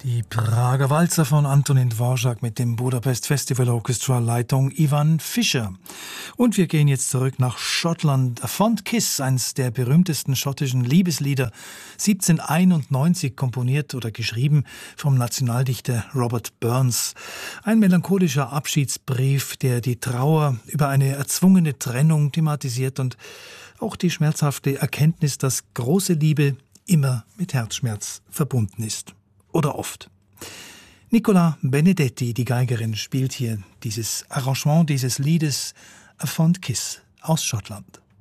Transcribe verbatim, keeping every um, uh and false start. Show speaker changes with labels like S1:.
S1: Die Prager Walzer von Antonin Dvorak mit dem Budapest Festival Orchestra Leitung Ivan Fischer. Und wir gehen jetzt zurück nach Schottland. A Fond Kiss, eines der berühmtesten schottischen Liebeslieder, siebzehnhunderteinundneunzig komponiert oder geschrieben vom Nationaldichter Robert Burns. Ein melancholischer Abschiedsbrief, der die Trauer über eine erzwungene Trennung thematisiert und auch die schmerzhafte Erkenntnis, dass große Liebe immer mit Herzschmerz verbunden ist. Oder oft. Nicola Benedetti, die Geigerin, spielt hier dieses Arrangement dieses Liedes A Fond Kiss aus Schottland.